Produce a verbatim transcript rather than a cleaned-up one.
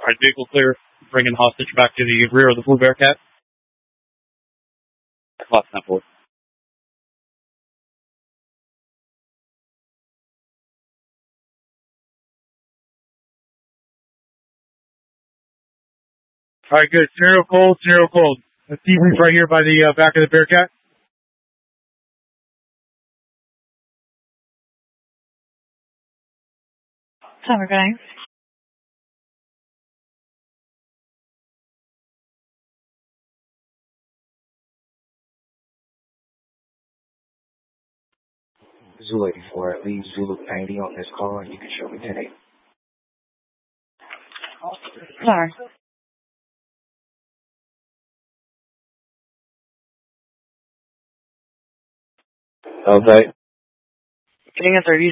Alright, vehicle clear. Bringing hostage back to the rear of the Blue Bearcat. Clock ten four. Alright, good. Scenario cold, scenario cold. Let's debrief right here by the uh, back of the Bearcat. Summer going. Zulu eighty-four, leave Zulu ninety on this call, and you can show me ten eight. Sorry. Okay. Getting a thirty